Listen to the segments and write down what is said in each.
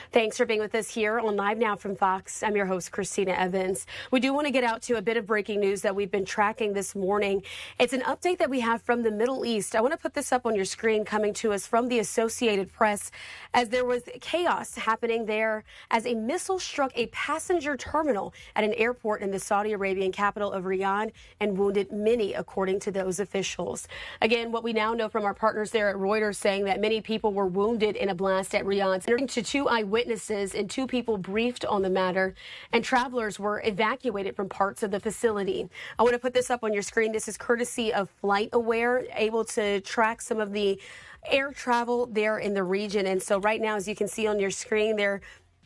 Thanks for being with us here on Live Now from Fox. I'm your host, Christina Evans. We do want to get out to a bit of breaking news that we've been tracking this morning. It's an update that we have from the Middle East. I want to put this up on your screen, coming to us from the Associated Press, as there was chaos happening there as a missile struck a passenger terminal at an airport in the Saudi Arabian capital of Riyadh and wounded many, according to those officials. Again, what we now know from our partners there at Reuters, saying that many people were wounded in a blast at Riyadh. According to two eyewitnesses and two people briefed on the matter, and travelers were evacuated from parts of the facility. I want to put this up on your screen. This is courtesy of FlightAware, able to track some of the air travel there in the region. And so right now, as you can see on your screen, there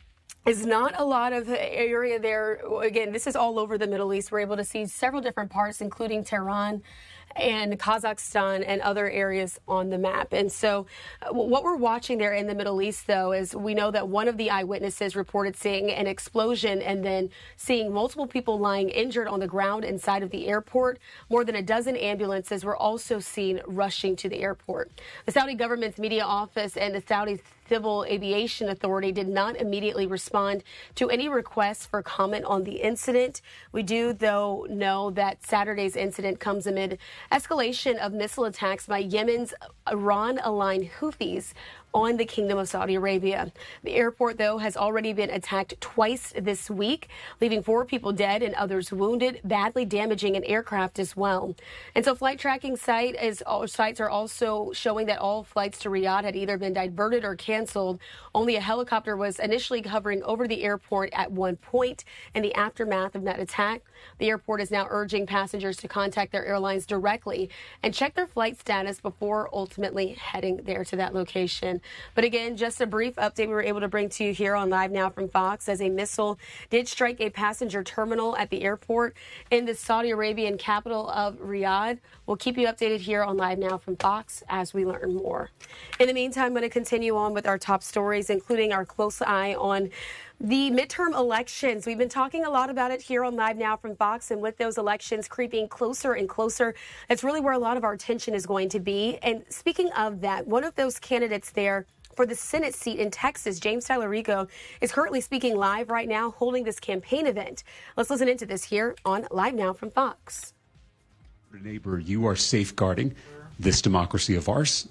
is not a lot of area there. Again, this is all over the Middle East. We're able to see several different parts, including Tehran and Kazakhstan and other areas on the map. And so what we're watching there in the Middle East, though, is we know that one of the eyewitnesses reported seeing an explosion and then seeing multiple people lying injured on the ground inside of the airport. More than a dozen ambulances were also seen rushing to the airport. The Saudi government's media office and the Saudi Civil Aviation Authority did not immediately respond to any requests for comment on the incident. We do, though, know that Saturday's incident comes amid escalation of missile attacks by Yemen's Iran-aligned Houthis on the Kingdom of Saudi Arabia. The airport, though, has already been attacked twice this week, leaving 4 people dead and others wounded, badly damaging an aircraft as well. And so flight tracking sites are also showing that all flights to Riyadh had either been diverted or canceled. Only a helicopter was initially hovering over the airport at one point in the aftermath of that attack. The airport is now urging passengers to contact their airlines directly and check their flight status before ultimately heading there to that location. But again, just a brief update we were able to bring to you here on Live Now from Fox, as a missile did strike a passenger terminal at the airport in the Saudi Arabian capital of Riyadh. We'll keep you updated here on Live Now from Fox as we learn more. In the meantime, I'm going to continue on with our top stories, including our close eye on the midterm elections. We've been talking a lot about it here on Live Now from Fox, and with those elections creeping closer and closer, that's really where a lot of our attention is going to be. And speaking of that, one of those candidates there for the Senate seat in Texas, James Tallarico, is currently speaking live right now, holding this campaign event. Let's listen into this here on Live Now from Fox. Neighbor, you are safeguarding this democracy of ours.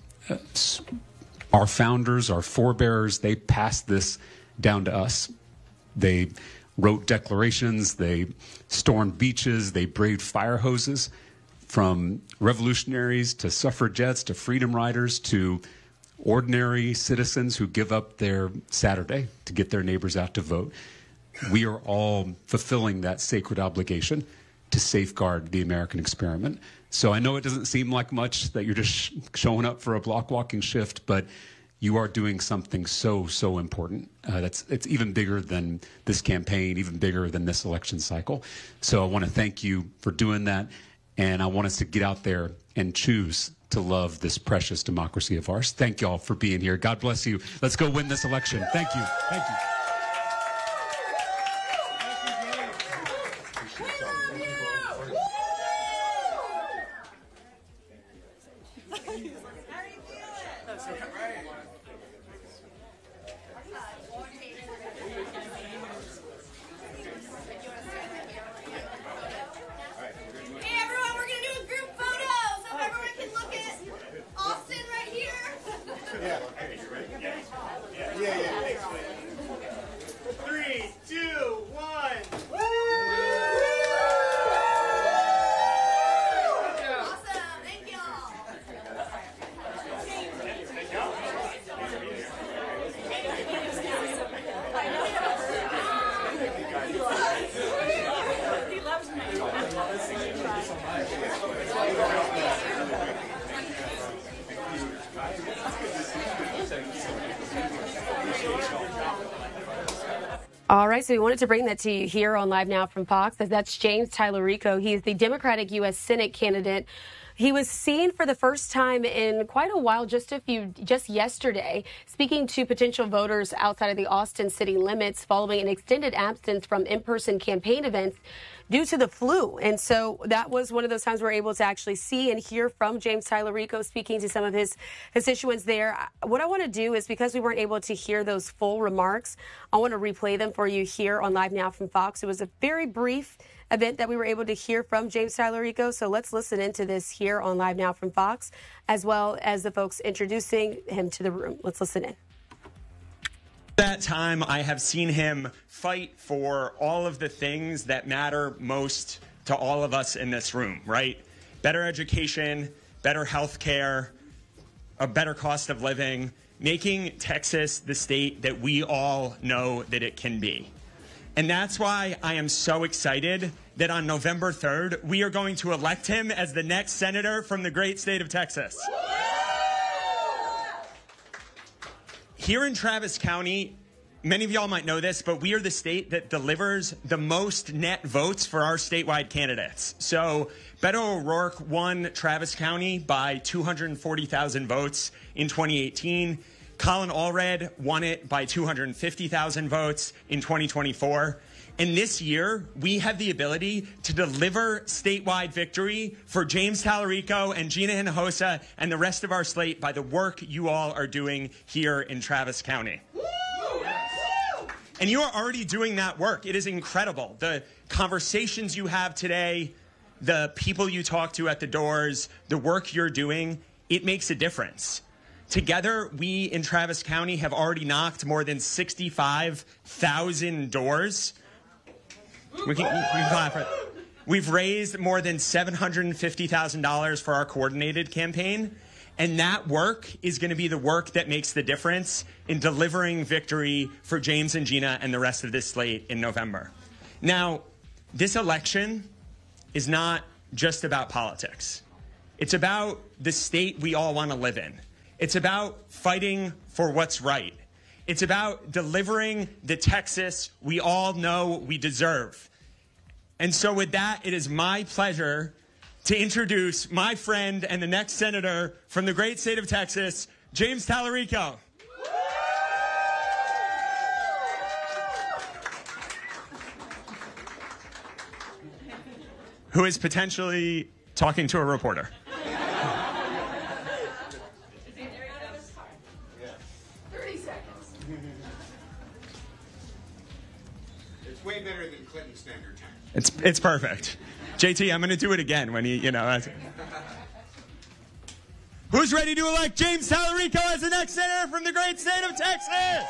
Our founders, our forebears, they passed this down to us. They wrote declarations, they stormed beaches, they braved fire hoses, from revolutionaries to suffragettes to freedom riders to ordinary citizens who give up their Saturday to get their neighbors out to vote. We are all fulfilling that sacred obligation to safeguard the American experiment. So I know it doesn't seem like much that you're just showing up for a block walking shift, but you are doing something so important. It's even bigger than this campaign, even bigger than this election cycle. So I want to thank you for doing that, and I want us to get out there and choose to love this precious democracy of ours. Thank you all for being here. God bless you. Let's go win this election. Thank you. Thank you. All right, so we wanted to bring that to you here on Live Now from Fox, as that's James Tallarico. He is the Democratic U.S. Senate candidate. He was seen for the first time in quite a while, just yesterday, speaking to potential voters outside of the Austin city limits following an extended absence from in-person campaign events due to the flu. And so that was one of those times we were able to actually see and hear from James Tallarico speaking to some of his constituents there. What I want to do is, because we weren't able to hear those full remarks, I want to replay them for you here on Live Now from Fox. It was a very brief event that we were able to hear from James Tallarico. So let's listen into this here on Live Now from Fox, as well as the folks introducing him to the room. Let's listen in. That time, I have seen him fight for all of the things that matter most to all of us in this room, right? Better education, better health care, a better cost of living, making Texas the state that we all know that it can be. And that's why I am so excited that on November 3rd, we are going to elect him as the next senator from the great state of Texas. Here in Travis County, many of y'all might know this, but we are the state that delivers the most net votes for our statewide candidates. So Beto O'Rourke won Travis County by 240,000 votes in 2018. Colin Allred won it by 250,000 votes in 2024. And this year, we have the ability to deliver statewide victory for James Tallarico and Gina Hinojosa and the rest of our slate by the work you all are doing here in Travis County. And you are already doing that work. It is incredible. The conversations you have today, the people you talk to at the doors, the work you're doing, it makes a difference. Together, we in Travis County have already knocked more than 65,000 doors. We can clap for it. We've raised more than $750,000 for our coordinated campaign. And that work is going to be the work that makes the difference in delivering victory for James and Gina and the rest of this slate in November. Now, this election is not just about politics. It's about the state we all want to live in. It's about fighting for what's right. It's about delivering the Texas we all know we deserve. And so with that, it is my pleasure to introduce my friend and the next senator from the great state of Texas, James Tallarico. Who is potentially talking to a reporter. It's way better than Clinton Standard Time. It's perfect. JT, I'm going to do it again when Who's ready to elect James Tallarico as the next senator from the great state of Texas?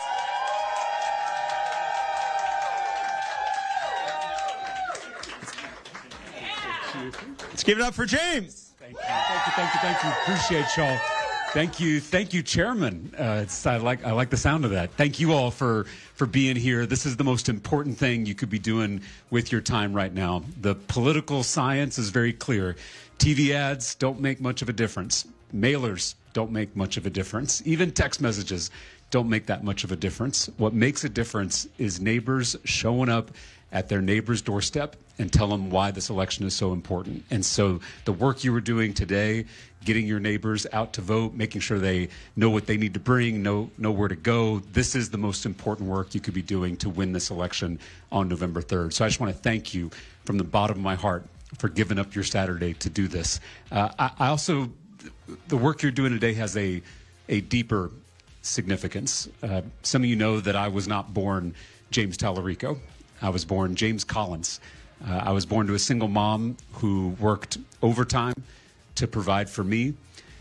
Let's give it up for James. Thank you. Appreciate y'all. Thank you, Chairman. I like the sound of that. Thank you all for being here. This is the most important thing you could be doing with your time right now. The political science is very clear. TV ads don't make much of a difference. Mailers don't make much of a difference. Even text messages don't make that much of a difference. What makes a difference is neighbors showing up at their neighbor's doorstep and tell them why this election is so important. And so the work you were doing today, getting your neighbors out to vote, making sure they know what they need to bring, know where to go, this is the most important work you could be doing to win this election on November 3rd. So I just want to thank you from the bottom of my heart for giving up your Saturday to do this. I also, the work you're doing today has a deeper significance. Some of you know that I was not born James Tallarico. I was born James Collins. I was born to a single mom who worked overtime to provide for me.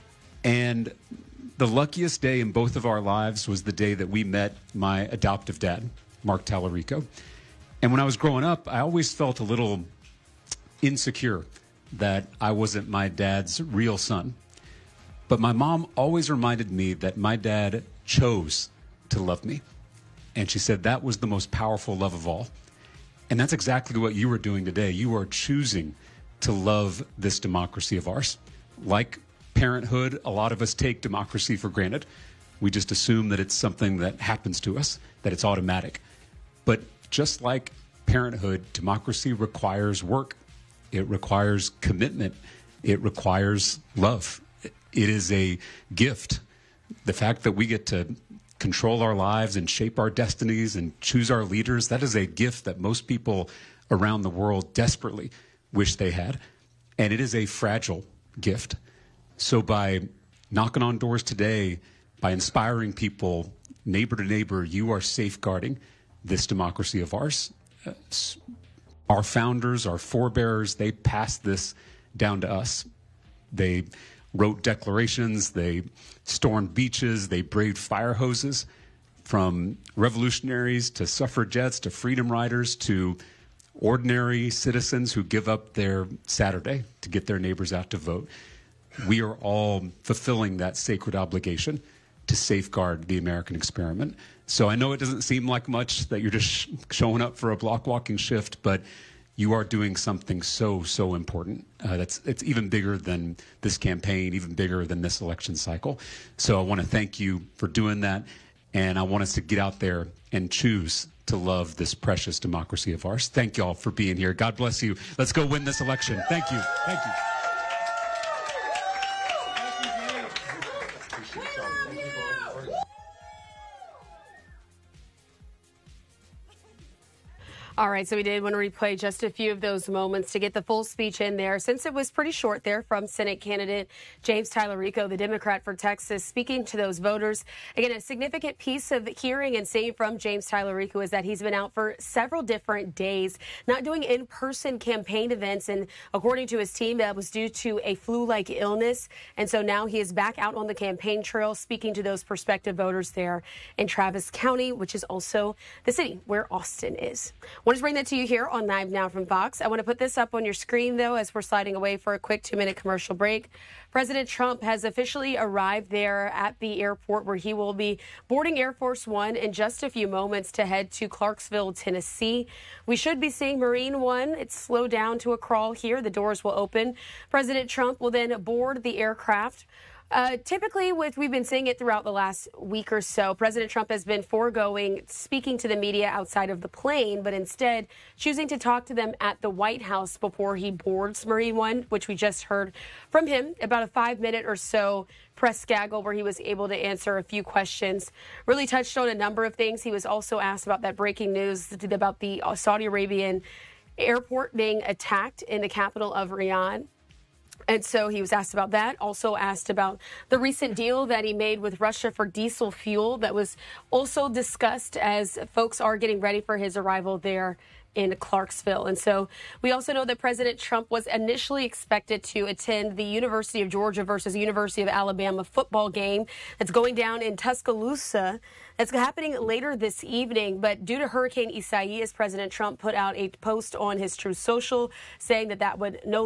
And the luckiest day in both of our lives was the day that we met my adoptive dad, Mark Tallarico. And when I was growing up, I always felt a little insecure that I wasn't my dad's real son. But my mom always reminded me that my dad chose to love me. And she said that was the most powerful love of all. And that's exactly what you are doing today. You are choosing to love this democracy of ours. Like parenthood, a lot of us take democracy for granted. We just assume that it's something that happens to us, that it's automatic. But just like parenthood, democracy requires work. It requires commitment. It requires love. It is a gift. The fact that we get to control our lives and shape our destinies and choose our leaders, that is a gift that most people around the world desperately wish they had. And it is a fragile gift. So by knocking on doors today, by inspiring people neighbor to neighbor, you are safeguarding this democracy of ours. Our founders, our forebears, they passed this down to us. They wrote declarations, they stormed beaches, they braved fire hoses, from revolutionaries to suffragettes to freedom riders to ordinary citizens who give up their Saturday to get their neighbors out to vote. We are all fulfilling that sacred obligation to safeguard the American experiment. So I know it doesn't seem like much that you're just showing up for a block walking shift, but you are doing something so important. It's even bigger than this campaign, even bigger than this election cycle. So I want to thank you for doing that. And I want us to get out there and choose to love this precious democracy of ours. Thank you all for being here. God bless you. Let's go win this election. Thank you. Thank you. All right, so we did want to replay just a few of those moments to get the full speech in there, since it was pretty short there from Senate candidate James Tallarico, the Democrat for Texas, speaking to those voters. Again, a significant piece of hearing and seeing from James Tallarico is that he's been out for several different days, not doing in-person campaign events. And according to his team, that was due to a flu-like illness. And so now he is back out on the campaign trail, speaking to those prospective voters there in Travis County, which is also the city where Austin is. I want to bring that to you here on Live Now from Fox. I want to put this up on your screen, though, as we're sliding away for a quick 2-minute commercial break. President Trump has officially arrived there at the airport, where he will be boarding Air Force One in just a few moments to head to Clarksville, Tennessee. We should be seeing Marine One. It's slowed down to a crawl here. The doors will open. President Trump will then board the aircraft. Typically, we've been seeing it throughout the last week or so, President Trump has been foregoing speaking to the media outside of the plane, but instead choosing to talk to them at the White House before he boards Marine One, which we just heard from him, about a 5-minute or so press gaggle where he was able to answer a few questions, really touched on a number of things. He was also asked about that breaking news about the Saudi Arabian airport being attacked in the capital of Riyadh. And so he was asked about that, also asked about the recent deal that he made with Russia for diesel fuel that was also discussed as folks are getting ready for his arrival there in Clarksville. And so we also know that President Trump was initially expected to attend the University of Georgia versus University of Alabama football game that's going down in Tuscaloosa. That's happening later this evening, but due to Hurricane Isaias, President Trump put out a post on his Truth Social saying that he would no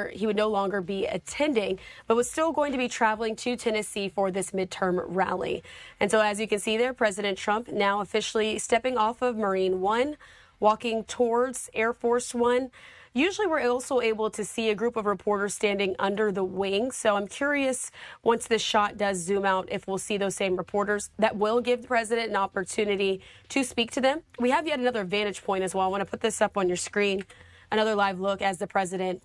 longer be attending, but was still going to be traveling to Tennessee for this midterm rally. And so as you can see there, President Trump now officially stepping off of Marine One, walking towards Air Force One. Usually we're also able to see a group of reporters standing under the wing. So I'm curious, once this shot does zoom out, if we'll see those same reporters. That will give the president an opportunity to speak to them. We have yet another vantage point as well. I want to put this up on your screen. Another live look as the president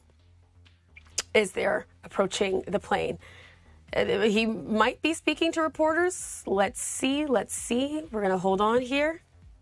is there approaching the plane. He might be speaking to reporters. Let's see. We're going to hold on here.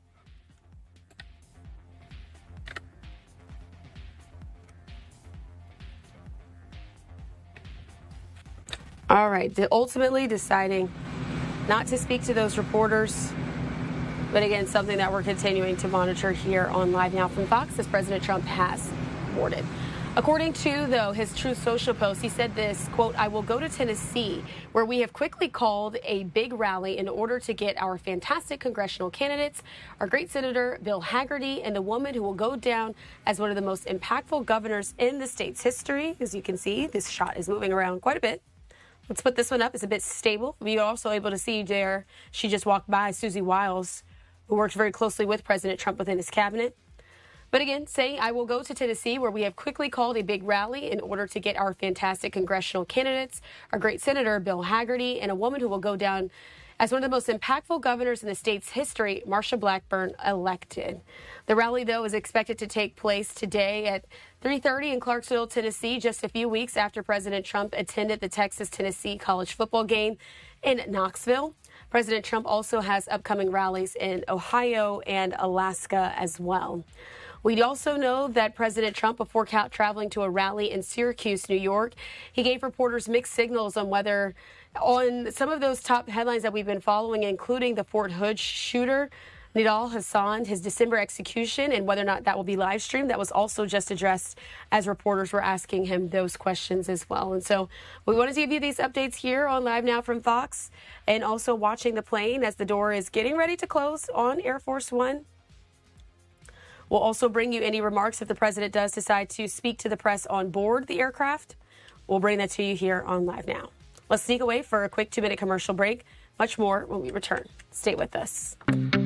All right, ultimately deciding not to speak to those reporters. But again, something that we're continuing to monitor here on Live Now from Fox as President Trump has boarded. According to, though, his Truth Social post, he said this, quote, "I will go to Tennessee, where we have quickly called a big rally in order to get our fantastic congressional candidates, our great Senator Bill Hagerty, and the woman who will go down as one of the most impactful governors in the state's history." As you can see, this shot is moving around quite a bit. Let's put this one up. It's a bit stable. We are also able to see there, she just walked by, Susie Wiles, who worked very closely with President Trump within his cabinet. But again, saying, "I will go to Tennessee, where we have quickly called a big rally in order to get our fantastic congressional candidates, our great Senator Bill Hagerty, and a woman who will go down as one of the most impactful governors in the state's history, Marsha Blackburn, elected." The rally, though, is expected to take place today at 3:30 in Clarksville, Tennessee, just a few weeks after President Trump attended the Texas-Tennessee college football game in Knoxville. President Trump also has upcoming rallies in Ohio and Alaska as well. We also know that President Trump, before traveling to a rally in Syracuse, New York, he gave reporters mixed signals on some of those top headlines that we've been following, including the Fort Hood shooter, Nidal Hasan, his December execution, and whether or not that will be live streamed. That was also just addressed as reporters were asking him those questions as well. And so we wanted to give you these updates here on Live Now from Fox, and also watching the plane as the door is getting ready to close on Air Force One. We'll also bring you any remarks if the president does decide to speak to the press on board the aircraft. We'll bring that to you here on Live Now. Let's sneak away for a quick 2-minute commercial break. Much more when we return. Stay with us.